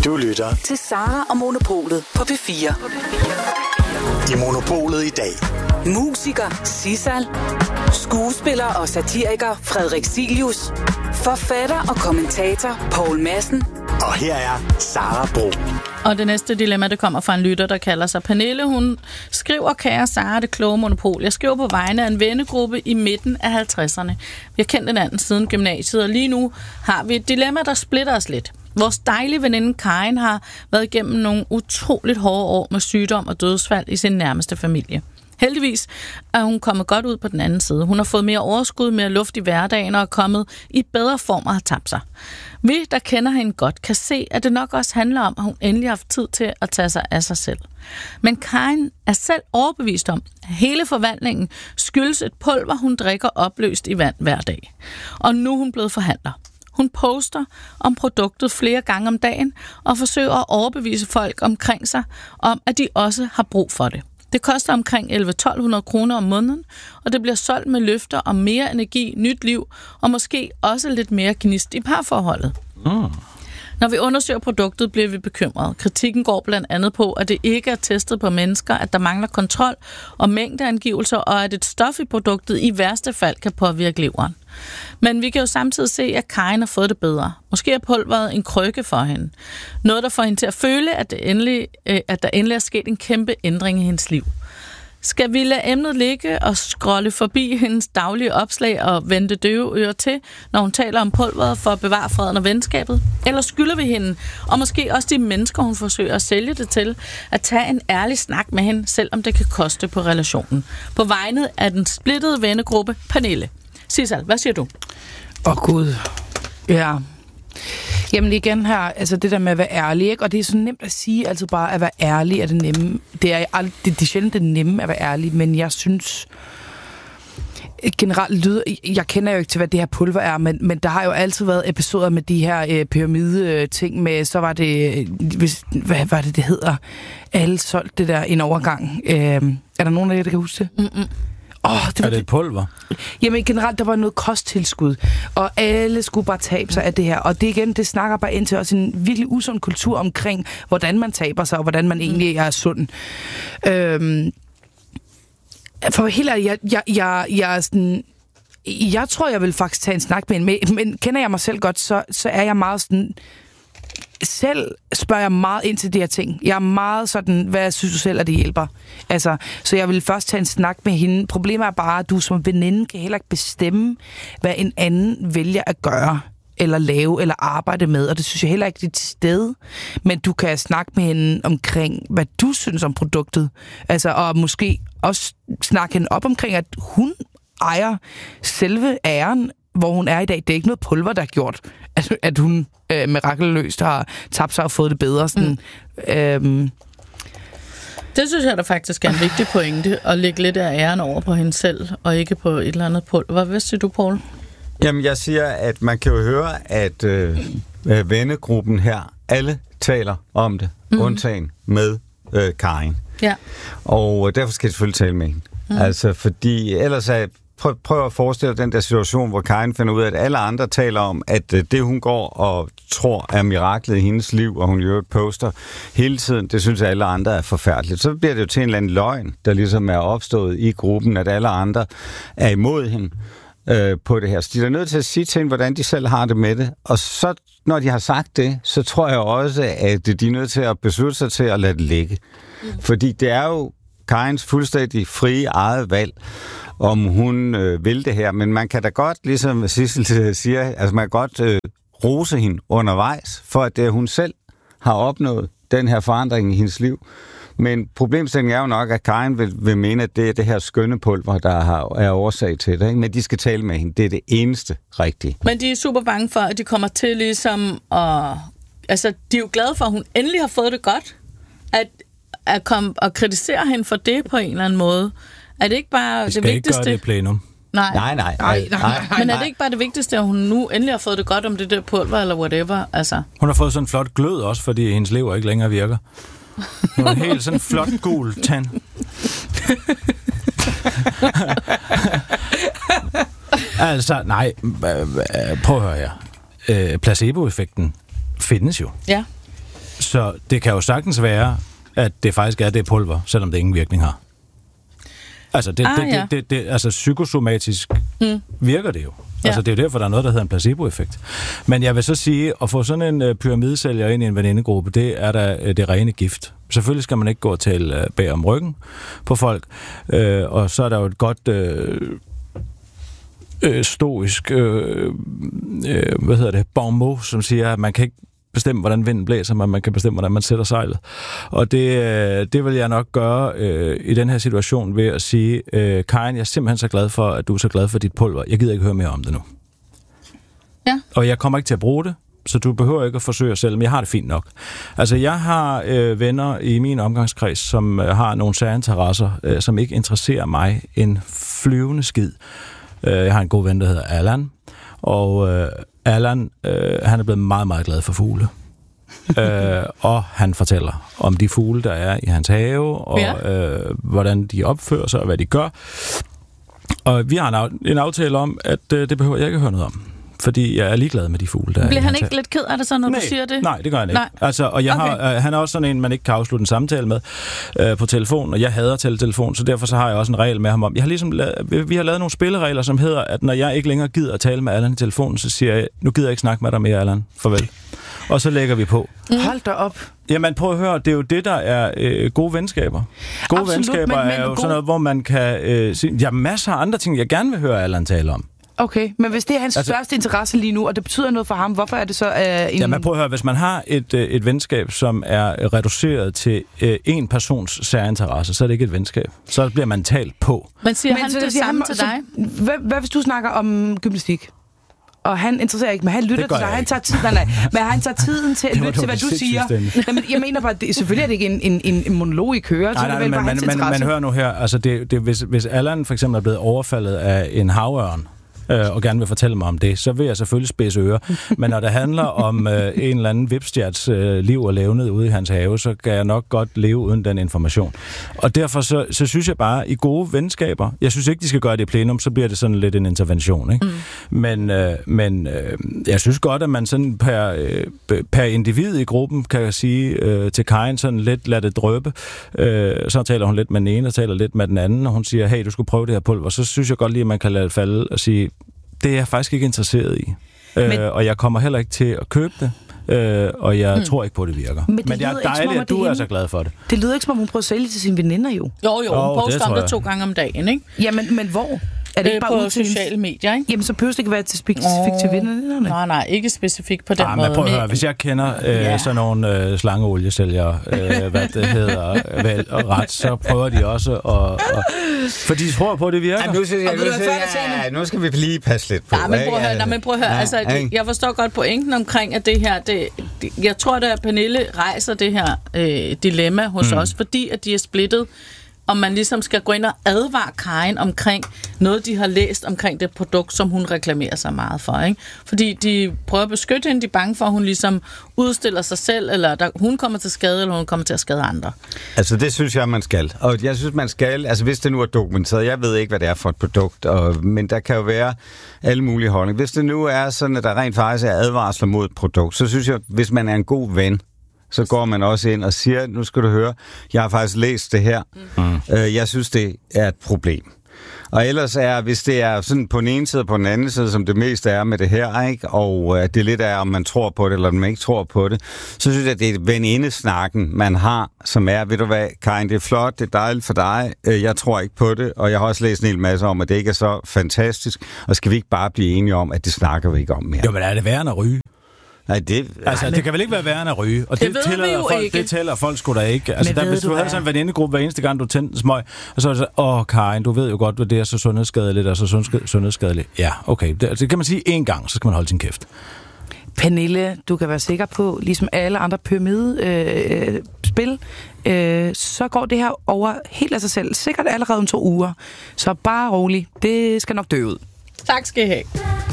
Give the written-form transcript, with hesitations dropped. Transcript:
Du lytter til Sara og Monopolet på P4. I Monopolet i dag. Musiker Sissal. Skuespiller og satiriker Frederik Silius. Forfatter og kommentator Poul Madsen. Og her er Sara Bro. Og det næste dilemma, det kommer fra en lytter, der kalder sig Pernille. Hun skriver, kære Sara, det kloge monopol. Jeg skriver på vegne af en vennegruppe i midten af 50'erne. Vi har kendt hinanden siden gymnasiet, og lige nu har vi et dilemma, der splitter os lidt. Vores dejlige veninde Karin har været igennem nogle utroligt hårde år med sygdom og dødsfald i sin nærmeste familie. Heldigvis er hun kommet godt ud på den anden side. Hun har fået mere overskud, mere luft i hverdagen og er kommet i bedre form og har tabt sig. Vi, der kender hende godt, kan se, at det nok også handler om, at hun endelig har haft tid til at tage sig af sig selv. Men Karin er selv overbevist om, at hele forvandlingen skyldes et pulver, hun drikker opløst i vand hver dag. Og nu er hun blevet forhandler. Hun poster om produktet flere gange om dagen og forsøger at overbevise folk omkring sig om, at de også har brug for det. Det koster omkring 1.100-1.200 kroner om måneden, og det bliver solgt med løfter om mere energi, nyt liv og måske også lidt mere gnist i parforholdet. Når vi undersøger produktet, bliver vi bekymrede. Kritikken går blandt andet på, at det ikke er testet på mennesker, at der mangler kontrol og mængdeangivelser, og at et stof i produktet i værste fald kan påvirke leveren. Men vi kan jo samtidig se, at Karin har fået det bedre. Måske er pulveret en krykke for hende. Noget, der får hende til at føle, at der endelig er sket en kæmpe ændring i hendes liv. Skal vi lade emnet ligge og scrolle forbi hendes daglige opslag og vente døve ører til, når hun taler om pulveret for at bevare freden og venskabet? Eller skylder vi hende, og måske også de mennesker, hun forsøger at sælge det til, at tage en ærlig snak med hende, selvom det kan koste på relationen? På vegne af den splittede vennegruppe Pernille. Sissal, hvad siger du? Gud. Ja. Jamen igen her, altså det der med at være ærlig, ikke? Og det er så nemt at sige, altså bare at være ærlig er det nemme. Det er sjældent det nemme at være ærlig, men jeg synes generelt lyder, jeg kender jo ikke til, hvad det her pulver er, men der har jo altid været episoder med de her pyramide-ting med, så var det, hvad var det hedder? Alle solgte det der en overgang. Er der nogen af jer, der kan huske det? Er det et pulver? Jamen generelt, der var noget kosttilskud, og alle skulle bare tabe sig af det her. Og det igen, det snakker bare ind til også en virkelig usund kultur omkring, hvordan man taber sig, og hvordan man egentlig er sund. For helt ærligt, jeg er sådan... Jeg tror, jeg vil faktisk tage en snak med hende, men kender jeg mig selv godt, så er jeg meget sådan... Selv spørger jeg meget ind til de her ting. Jeg er meget sådan, hvad synes du selv, at det hjælper? Altså, så jeg vil først tage en snak med hende. Problemet er bare, at du som veninde kan heller ikke bestemme, hvad en anden vælger at gøre, eller lave, eller arbejde med. Og det synes jeg heller ikke, det er et sted. Men du kan snakke med hende omkring, hvad du synes om produktet. Altså, og måske også snakke hende op omkring, at hun ejer selve æren, hvor hun er i dag. Det er ikke noget pulver, der har gjort, at hun mirakeløst har tabt sig og fået det bedre. Sådan, Det synes jeg da faktisk er en vigtig pointe, at lægge lidt af æren over på hende selv, og ikke på et eller andet pulver. Hvad siger du, Poul? Jamen, jeg siger, at man kan jo høre, at vennegruppen her, alle taler om det, undtagen med Karin. Ja. Og derfor skal jeg selvfølgelig tale med hende. Altså, fordi ellers er prøv at forestille den der situation, hvor Karin finder ud af, at alle andre taler om, at det, hun går og tror er miraklet i hendes liv, og hun jo et poster hele tiden, det synes alle andre er forfærdeligt. Så bliver det jo til en eller anden løgn, der ligesom er opstået i gruppen, at alle andre er imod hende på det her. Så de er nødt til at sige til hende, hvordan de selv har det med det. Og så, når de har sagt det, så tror jeg også, at de er nødt til at beslutte sig til at lade det ligge. Fordi det er jo Karins fuldstændig frie eget valg, om hun vil det her. Men man kan da godt, ligesom Sissel siger, altså man kan godt rose hende undervejs, for at det hun selv har opnået den her forandring i hendes liv. Men problemstillingen er jo nok, at Karin vil mene, at det er det her skønne pulver, der er årsag til det. Ikke? Men de skal tale med hende. Det er det eneste rigtige. Men de er super bange for, at de kommer til ligesom at... Altså, de er jo glade for, at hun endelig har fået det godt. At komme og kritisere hende for det på en eller anden måde. Er det ikke bare det vigtigste? Vi skal ikke gøre det i plenum. Nej. Men er det ikke bare det vigtigste, at hun nu endelig har fået det godt om det der pulver, eller whatever? Altså. Hun har fået sådan en flot glød også, fordi hendes lever ikke længere virker. Hun har en helt sådan flot gul tand. Altså, nej. Prøv at høre her. Placeboeffekten findes jo. Ja. Så det kan jo sagtens være, at det faktisk er det pulver, selvom det ingen virkning har. Altså, altså psykosomatisk virker det jo. Ja. Altså, det er jo derfor, der er noget, der hedder en placeboeffekt. Men jeg vil så sige, at få sådan en pyramidesælger ind i en venindegruppe, det er da det rene gift. Selvfølgelig skal man ikke gå og tale bag om ryggen på folk, og så er der jo et godt stoisk bon mot, som siger, at man kan ikke bestemme, hvordan vinden blæser, men man kan bestemme, hvordan man sætter sejlet. Og det vil jeg nok gøre i den her situation ved at sige, Karin, jeg er simpelthen så glad for, at du er så glad for dit pulver. Jeg gider ikke høre mere om det nu. Ja. Og jeg kommer ikke til at bruge det, så du behøver ikke at forsøge selv, men jeg har det fint nok. Altså, jeg har venner i min omgangskreds, som har nogle særinteresser, som ikke interesserer mig en flyvende skid. Jeg har en god ven, der hedder Allan, og Allan, han er blevet meget, meget glad for fugle. Og han fortæller om de fugle, der er i hans have, og hvordan de opfører sig, og hvad de gør. Og vi har en aftale om, at det behøver jeg ikke høre noget om. Fordi jeg er ligeglad med de fugle, der bliver han ikke lidt ked af det så, når du siger det? Nej, det gør han ikke. Altså, og han er også sådan en, man ikke kan afslutte en samtale med på telefon, og jeg hader telefon, så derfor så har jeg også en regel med ham om. Vi har lavet nogle spilleregler, som hedder, at når jeg ikke længere gider at tale med Allan i telefonen, så siger jeg, nu gider jeg ikke snakke med dig mere, Allan. Farvel. Og så lægger vi på. Hold da op. Jamen, prøv at høre, det er jo det, der er gode venskaber. Gode Absolut, venskaber er jo sådan noget, hvor man kan sige, der er masser af andre ting, jeg gerne vil høre Allan tale om. Okay, men hvis det er hans største interesse lige nu, og det betyder noget for ham, hvorfor er det så en... Jamen prøv at høre, hvis man har et venskab, som er reduceret til en persons særinteresse, så er det ikke et venskab. Så bliver man talt på. Men siger han det samme til dig? Hvad hvis du snakker om gymnastik? Og han interesserer ikke, men han lytter til dig. Han tager tiden, men han tager tiden til at lytte til, hvad du siger. Jamen, jeg mener bare, selvfølgelig er det ikke en monolog, I kører. Nej, men hør nu her. Altså, hvis Allan for eksempel er blevet overfaldet af en havørn, og gerne vil fortælle mig om det, så vil jeg selvfølgelig spidse ører. Men når det handler om en eller anden vipstjerts liv og levnet ude i hans have, så kan jeg nok godt leve uden den information. Og derfor så synes jeg bare, i gode venskaber, jeg synes ikke, de skal gøre det i plenum, så bliver det sådan lidt en intervention, ikke? Men jeg synes godt, at man sådan per individ i gruppen kan sige til Karin sådan lidt, lad det drøbe. Så taler hun lidt med den ene, og taler lidt med den anden, og hun siger, hey, du skulle prøve det her pulver. Så synes jeg godt lige, at man kan lade det falde og sige, det er jeg faktisk ikke interesseret i. Og jeg kommer heller ikke til at købe det, og jeg tror ikke på, at det virker. Men det er dejligt, at du er så glad for det. Det lyder ikke, som om hun prøver at sælge til sine veninder, jo. Jo, hun poster om det 2 gange om dagen, ikke? Jamen, men hvor? Er det ikke bare på sociale medier, ikke? Jamen, så behøver det ikke være specifikt til vennerne. Nej, ikke specifikt på den måde. Men prøv at høre, hvis jeg kender sådan nogle slangeoliesælgere, hvad det hedder, vel og ret, så prøver de også for de tror på, at det virker. Nu skal vi lige passe lidt på. Men prøv at høre. Altså, jeg forstår godt pointen omkring, at det her, jeg tror, at Pernille rejser det her dilemma hos os, fordi at de er splittet, om man ligesom skal gå ind og advare Karin omkring noget, de har læst omkring det produkt, som hun reklamerer sig meget for, ikke? Fordi de prøver at beskytte hende, de er bange for, at hun ligesom udstiller sig selv, eller hun kommer til skade, eller hun kommer til at skade andre. Altså, det synes jeg, man skal. Og jeg synes, man skal, altså hvis det nu er dokumenteret, jeg ved ikke, hvad det er for et produkt, men der kan jo være alle mulige holdninger. Hvis det nu er sådan, at der rent faktisk er advarsler mod et produkt, så synes jeg, hvis man er en god ven, så går man også ind og siger, nu skal du høre, jeg har faktisk læst det her. Jeg synes, det er et problem. Og ellers hvis det er sådan på den ene side og på den anden side, som det meste er med det her, ikke? Og det lidt er, om man tror på det, eller om man ikke tror på det, så synes jeg, det er venindesnakken, man har, som er, ved du hvad, Karin, det er flot, det er dejligt for dig, jeg tror ikke på det, og jeg har også læst en hel masse om, at det ikke er så fantastisk, og skal vi ikke bare blive enige om, at det snakker vi ikke om mere? Jo, men er det værre end at ryge? Nej, det kan vel ikke være værre end at ryge, og det tæller folk sgu da ikke. Altså, hvis du havde sådan en venindegruppe hver eneste gang, du tændte en smøg, og så er det så, Karin, du ved jo godt, hvad det er så sundhedsskadeligt og så sundhedsskadeligt. Ja, okay. Det kan man sige én gang, så skal man holde sin kæft. Pernille, du kan være sikker på, ligesom alle andre pyramidespil, så går det her over helt af sig selv. Sikkert allerede om 2 uger. Så bare rolig. Det skal nok dø ud. Tak skal I have.